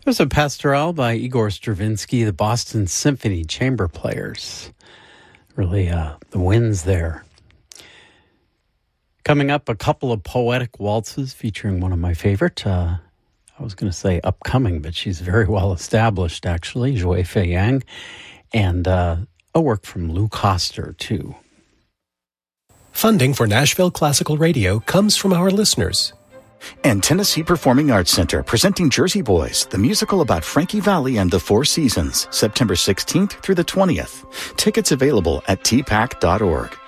There's a pastoral by Igor Stravinsky, the Boston Symphony Chamber Players. Really, the winds there. Coming up, a couple of poetic waltzes featuring one of my favorite, I was going to say upcoming, but she's very well established, actually, Zhui Fei Yang, and a work from Lou Koster, too. Funding for Nashville Classical Radio comes from our listeners. And Tennessee Performing Arts Center presenting Jersey Boys, the musical about Frankie Valli and the Four Seasons, September 16th through the 20th. Tickets available at tpac.org.